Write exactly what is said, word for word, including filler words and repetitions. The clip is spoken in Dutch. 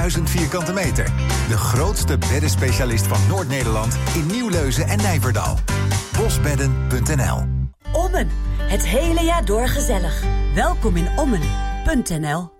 duizend vierkante meter. De grootste beddenspecialist van Noord-Nederland in Nieuwleuzen en Nijverdal. bosbedden punt n l. Ommen. Het hele jaar door gezellig. Welkom in Ommen punt n l.